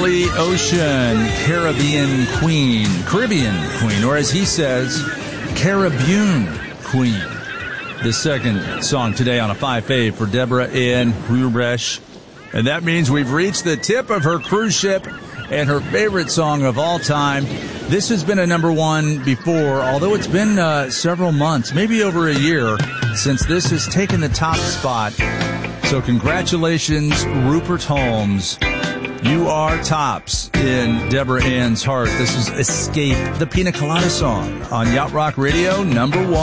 Kelly Ocean, Caribbean Queen, or as he says, Caribbean Queen. The second song today on a 5 fave for Deborah Ann Rubresh. And that means we've reached the tip of her cruise ship and her favorite song of all time. This has been a number one before, although it's been several months, maybe over a year, since this has taken the top spot. So congratulations, Rupert Holmes. You are tops in Deborah Ann's heart. This is Escape, the Pina Colada song on Yacht Rock Radio, number one.